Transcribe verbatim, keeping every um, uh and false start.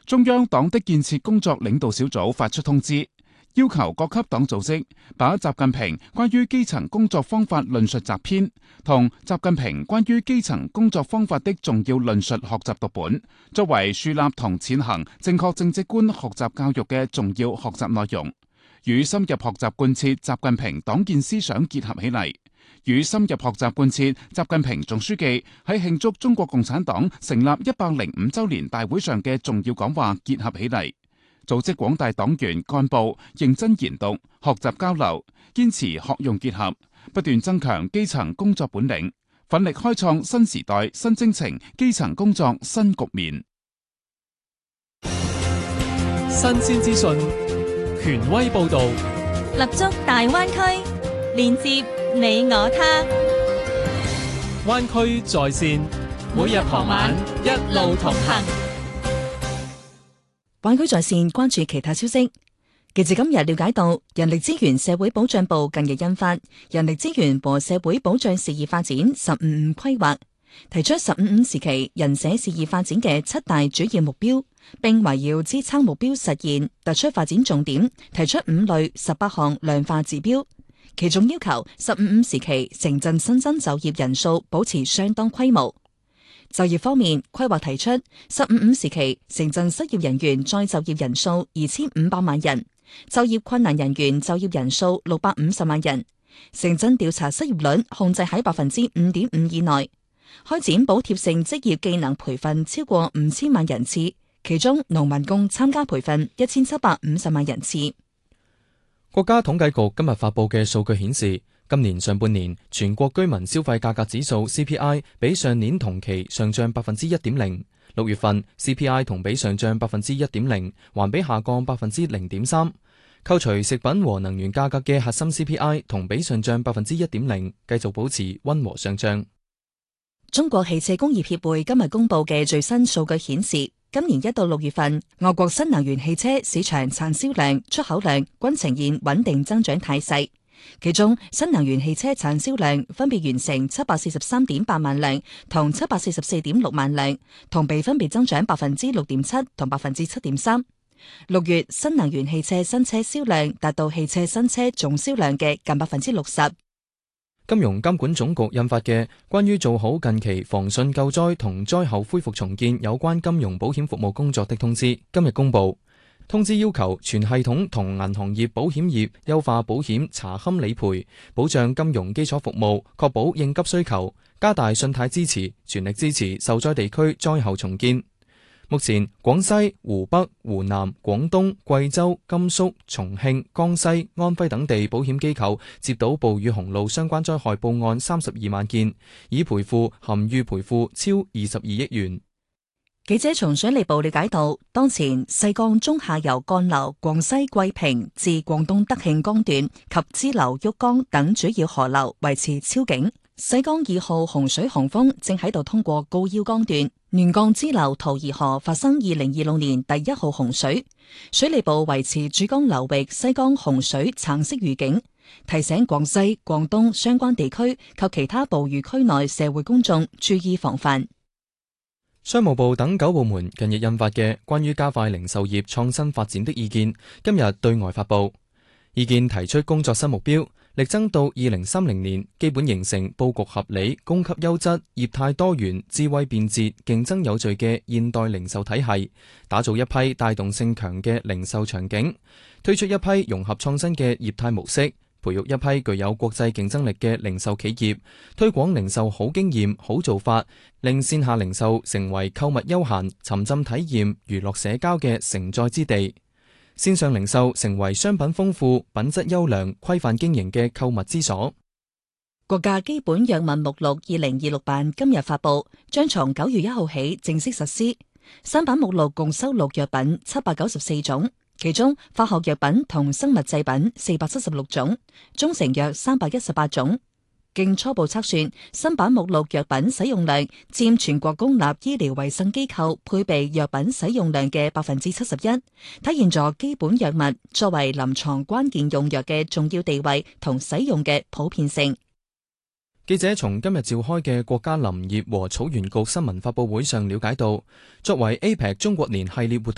中央黨的建設工作領導小組發出通知，要求各級黨組織把習近平關於基層工作方法論述集篇同習近平關於基層工作方法的重要論述學習讀本，作為樹立同踐行正確政績觀學習教育嘅重要學習內容，與深入學習貫徹習近平黨建思想結合起嚟，與深入學習貫徹習近平總書記喺慶祝中國共產黨成立一百零五週年大會上嘅重要講話結合起嚟，組織廣大黨員幹部認真研讀、學習交流，堅持學用結合，不斷增強基層工作本領，奮力開創新時代新征程基層工作新局面。 新鮮資訊，權威報導， 立足大灣區，連接你我他。 灣區在線，每日傍晚一路同行。 灣區在線關注其他消息。截至今日了解到，人力資源社會保障部近日印發《人力資源和社會保障事業發展十五五規劃》，提出十五五時期人社事業發展嘅七大主要目標，並圍繞支撐目標實現突出發展重點，提出五類十八項量化指標。其中要求十五五時期城鎮新增就業人數保持相當規模。就業方面，規劃提出十五五時期城鎮失業人員再就業人數二千五百萬人，就業困難人員就業人數六百五十萬人，城鎮調查失業率控制喺百分之五點五以內，開展補貼性職業技能培訓超過五千萬人次，其中農民工參加培訓一千七百五十萬人次。 國家統計局今日發布嘅數據顯示，今年上半年全國居民消費價格指數 C P I 比上年同期上漲百分之一點零，六月份 C P I 同比上漲百分之一點零，環比下降百分之零點三。扣除食品和能源價格嘅核心 C P I 同比上漲百分之一點零，繼續保持溫和上漲。 中國汽車工業協會今日公布嘅最新數據顯示，今年一到六月份，我國新能源汽車市場產銷量、出口量均呈現穩定增長態勢。其中，新能源汽車產銷量分別完成七百四十三點八萬輛同七百四十四點六萬輛，同比分別增長百分之六點七同百分之七點三。六月新能源汽車新車銷量達到汽車新車總銷量嘅近百分之六十。 金融監管總局印發嘅關於做好近期防汛救災同災後恢復重建有關金融保險服務工作的通知今日公布。通知要求全系統同銀行業保險業優化保險查勘理賠，保障金融基礎服務，確保應急需求，加大信貸支持，全力支持受災地區災後重建。目前，廣西、湖北、湖南、廣東、貴州、甘肅、重慶、江西、安徽等地保險機構接到暴雨洪澇相關災害報案三十二萬件，已賠付含預賠付超二十二億元。 記者從水利部了解到，當前西江中下游幹流廣西桂平至廣東德慶江段及支流郁江等主要河流維持超警。西江二號洪水洪峰正喺度通過高腰江段，亂江支流桃兒河發生二零二六年第一號洪水。水利部維持珠江流域西江洪水橙色預警，提醒廣西、廣東相關地區及其他暴雨區內社會公眾注意防範。 商務部等九部門近日印發嘅關於加快零售業創新發展的意見，今日對外發布。意見提出工作新目標，力爭到二零三零年基本形成佈局合理、供給優質、業態多元、智慧便捷、競爭有序嘅現代零售體系，打造一批帶動性強嘅零售場景，推出一批融合創新嘅業態模式，培育一批具有國際競爭力嘅零售企業，推廣零售好經驗、好做法，令線下零售成為購物休閒、沉浸體驗、娛樂社交嘅承載之地。線上零售成為商品豐富、品質優良、規範經營嘅購物之所。 國家基本藥物目錄二零二六版今日發布，將從九月一號起正式實施。新版目錄共收錄藥品七百九十四種，其中化學藥品同生物製品四百七十六種，中成藥三百一十八種。經初步測算，新版目錄藥品使用量佔全國公立醫療衛生機構配備藥品使用量嘅百分之七十一，體現咗基本藥物作為臨床關鍵用藥嘅重要地位同使用嘅普遍性。 記者從今日召開嘅國家林業和草原局新聞發佈會上了解到，作為 A P E C 中國年系列活動